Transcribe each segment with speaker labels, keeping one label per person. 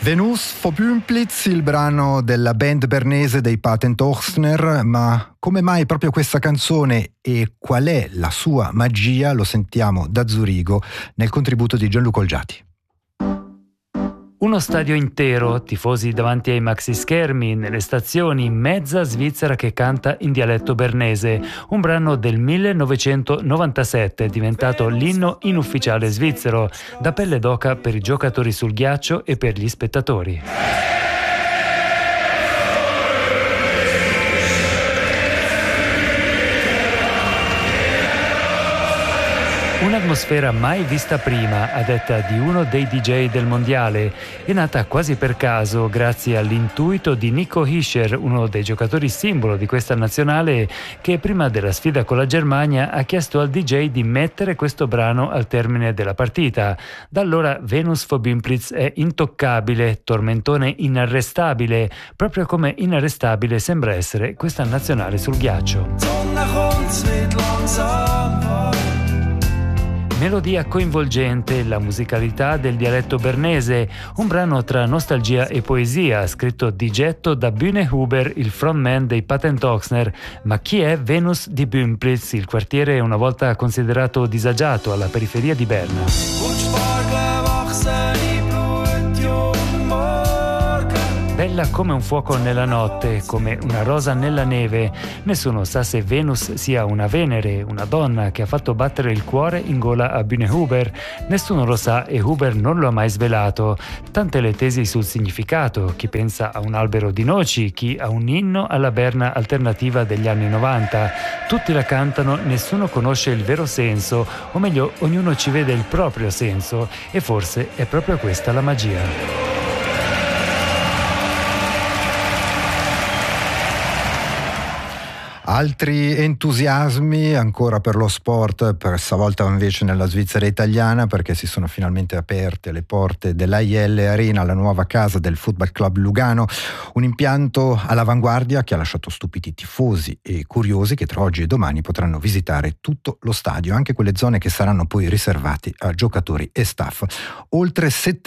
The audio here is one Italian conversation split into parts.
Speaker 1: Venus Förbundsplitz, il brano della band bernese dei Patent Ochsner, ma come mai proprio questa canzone e qual è la sua magia lo sentiamo da Zurigo nel contributo di Gianluca Olgiati.
Speaker 2: Uno stadio intero, tifosi davanti ai maxi schermi, nelle stazioni, mezza Svizzera che canta in dialetto bernese, un brano del 1997 diventato l'inno inufficiale svizzero, da pelle d'oca per i giocatori sul ghiaccio e per gli spettatori. Un'atmosfera mai vista prima, a detta di uno dei DJ del mondiale, è nata quasi per caso grazie all'intuito di Nico Hischer, uno dei giocatori simbolo di questa nazionale, che prima della sfida con la Germania ha chiesto al DJ di mettere questo brano al termine della partita. Da allora Venus Förbundsplitz è intoccabile, tormentone inarrestabile, proprio come inarrestabile sembra essere questa nazionale sul ghiaccio. Melodia coinvolgente, la musicalità del dialetto bernese, un brano tra nostalgia e poesia, scritto di getto da Bühne Huber, il frontman dei Patent Ochsner. Ma chi è Venus di Förbundsplitz, il quartiere una volta considerato disagiato alla periferia di Berna? Bella come un fuoco nella notte, come una rosa nella neve. Nessuno sa se Venus sia una Venere, una donna che ha fatto battere il cuore in gola a Bühne Huber. Nessuno lo sa e Huber non lo ha mai svelato. Tante le tesi sul significato, chi pensa a un albero di noci, chi a un inno alla Berna alternativa degli anni 90. Tutti la cantano, nessuno conosce il vero senso, o meglio, ognuno ci vede il proprio senso, e forse è proprio questa la magia.
Speaker 1: Altri entusiasmi ancora per lo sport, per stavolta invece nella Svizzera italiana, perché si sono finalmente aperte le porte dell'AIL Arena, la nuova casa del Football Club Lugano, un impianto all'avanguardia che ha lasciato stupiti tifosi e curiosi che tra oggi e domani potranno visitare tutto lo stadio, anche quelle zone che saranno poi riservate a giocatori e staff. Oltre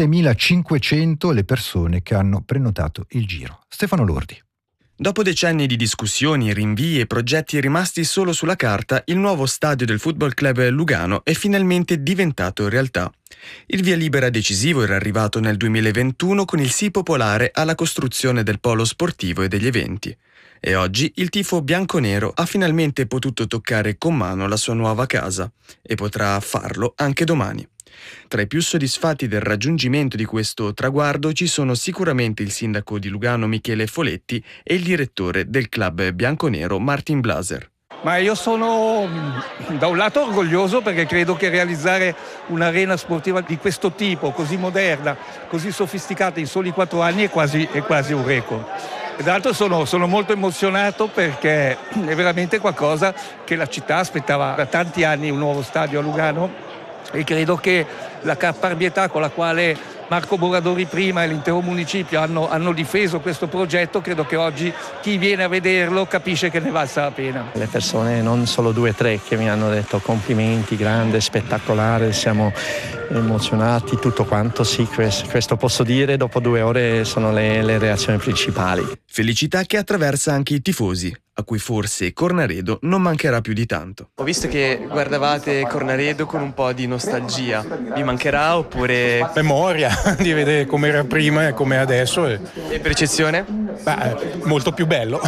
Speaker 1: 7.500 le persone che hanno prenotato il giro. Stefano Lordi.
Speaker 3: Dopo decenni di discussioni, rinvii e progetti rimasti solo sulla carta, il nuovo stadio del Football Club Lugano è finalmente diventato realtà. Il via libera decisivo era arrivato nel 2021 con il sì popolare alla costruzione del polo sportivo e degli eventi. E oggi il tifo bianconero ha finalmente potuto toccare con mano la sua nuova casa e potrà farlo anche domani. Tra i più soddisfatti del raggiungimento di questo traguardo ci sono sicuramente il sindaco di Lugano Michele Foletti e il direttore del club bianconero Martin Blaser.
Speaker 4: Ma io sono da un lato orgoglioso perché credo che realizzare un'arena sportiva di questo tipo, così moderna, così sofisticata in soli 4 anni è quasi un record. E dall'altro sono molto emozionato perché è veramente qualcosa che la città aspettava da tanti anni, un nuovo stadio a Lugano. E credo che la caparbietà con la quale Marco Boradori prima e l'intero municipio hanno difeso questo progetto, credo che oggi chi viene a vederlo capisce che ne valsa la pena.
Speaker 5: Le persone, non solo 2 o 3, che mi hanno detto complimenti, grande, spettacolare, siamo emozionati, tutto quanto, sì, questo posso dire, dopo 2 ore sono le reazioni principali.
Speaker 3: Felicità che attraversa anche i tifosi, a cui forse Cornaredo non mancherà più di tanto.
Speaker 6: Ho visto che guardavate Cornaredo con un po' di nostalgia, vi mancherà oppure...
Speaker 7: Memoria di vedere come era prima e come adesso.
Speaker 6: E percezione?
Speaker 7: Molto più bello.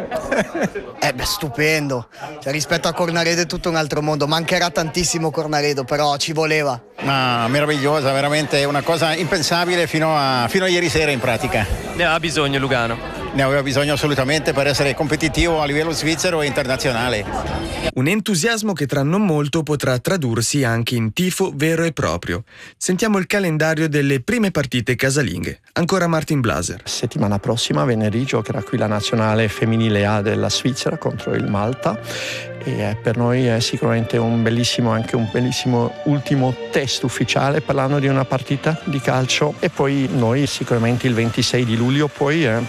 Speaker 8: Stupendo, rispetto a Cornaredo è tutto un altro mondo, mancherà tantissimo Cornaredo, però ci voleva.
Speaker 9: Meravigliosa, veramente una cosa impensabile fino a ieri sera in pratica.
Speaker 6: Ne ha bisogno Lugano?
Speaker 9: Ne aveva bisogno assolutamente per essere competitivo a livello svizzero e internazionale.
Speaker 3: Un entusiasmo che tra non molto potrà tradursi anche in tifo vero e proprio. Sentiamo il calendario delle prime partite casalinghe. Ancora Martin Blaser.
Speaker 5: Settimana prossima, venerdì, giocherà qui la nazionale femminile A della Svizzera contro il Malta. E per noi è sicuramente anche un bellissimo ultimo test ufficiale parlando di una partita di calcio. E poi noi sicuramente il 26 di luglio poi per la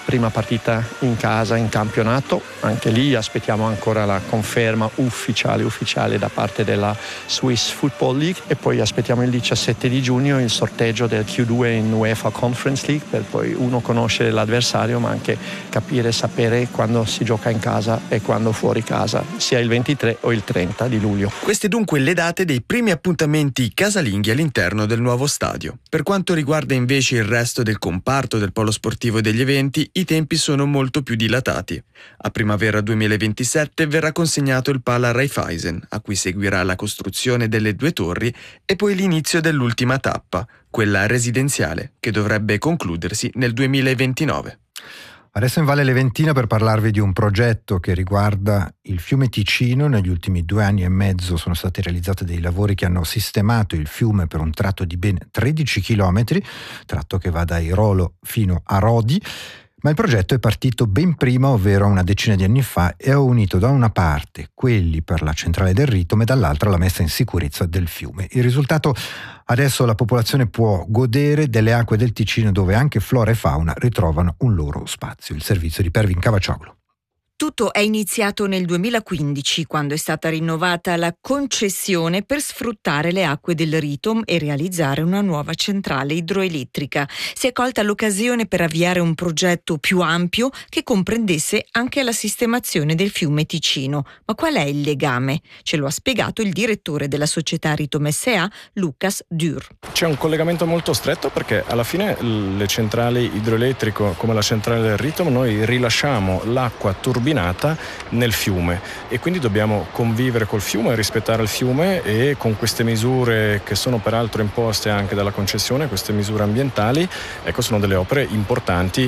Speaker 5: prima partita in casa in campionato, anche lì aspettiamo ancora la conferma ufficiale da parte della Swiss Football League, e poi aspettiamo il 17 di giugno il sorteggio del Q2 in UEFA Conference League, per poi uno conoscere l'avversario ma anche capire, sapere quando si gioca in casa e quando fuori casa, sia il 23 o il 30 di luglio.
Speaker 3: Queste dunque le date dei primi appuntamenti casalinghi all'interno del nuovo stadio. Per quanto riguarda invece il resto del comparto del polo sportivo e degli eventi, i tempi sono molto più dilatati. A primavera 2027 verrà consegnato il Pala Raiffeisen, a cui seguirà la costruzione delle 2 torri e poi l'inizio dell'ultima tappa, quella residenziale, che dovrebbe concludersi nel 2029.
Speaker 1: Adesso in Valle Leventina per parlarvi di un progetto che riguarda il fiume Ticino. Negli ultimi 2 anni e mezzo sono stati realizzati dei lavori che hanno sistemato il fiume per un tratto di ben 13 chilometri, tratto che va da Irolo fino a Rodi. Ma il progetto è partito ben prima, ovvero una decina di anni fa, e ha unito da una parte quelli per la centrale del Ritom e dall'altra la messa in sicurezza del fiume. Il risultato: adesso la popolazione può godere delle acque del Ticino, dove anche flora e fauna ritrovano un loro spazio. Il servizio di Pervin Cavaccioglu.
Speaker 10: Tutto è iniziato nel 2015, quando è stata rinnovata la concessione per sfruttare le acque del Ritom e realizzare una nuova centrale idroelettrica. Si è colta l'occasione per avviare un progetto più ampio che comprendesse anche la sistemazione del fiume Ticino. Ma qual è il legame? Ce lo ha spiegato il direttore della società Ritom SA, Lucas Dürr.
Speaker 7: C'è un collegamento molto stretto, perché alla fine le centrali idroelettriche come la centrale del Ritom, noi rilasciamo l'acqua turbinata nel fiume e quindi dobbiamo convivere col fiume, rispettare il fiume, e con queste misure che sono peraltro imposte anche dalla concessione, queste misure ambientali, ecco, sono delle opere importanti